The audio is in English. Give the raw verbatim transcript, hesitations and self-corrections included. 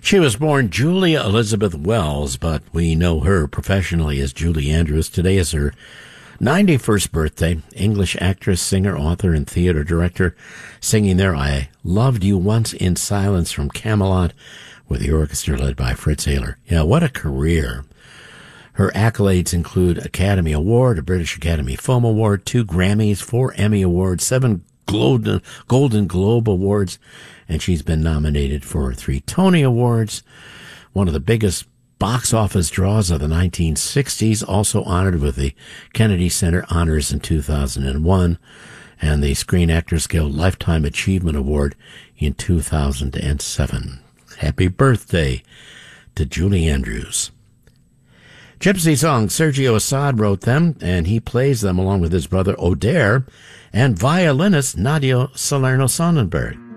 She was born Julia Elizabeth Wells, but we know her professionally as Julie Andrews. Today is her ninety-first birthday. English actress, singer, author, and theater director, singing there I Loved You Once in Silence from Camelot with the orchestra led by Fritz Ehler. Yeah, what a career. Her accolades include Academy Award, a British Academy Film Award, two Grammys, four Emmy Awards, seven Golden, Golden Globe Awards, and she's been nominated for three Tony Awards, one of the biggest box office draws of the nineteen sixties, also honored with the Kennedy Center Honors in two thousand one, and the Screen Actors Guild Lifetime Achievement Award in two thousand seven. Happy birthday to Julie Andrews. Gypsy songs, Sergio Assad wrote them, and he plays them along with his brother Oder and violinist Nadia Salerno-Sonnenberg.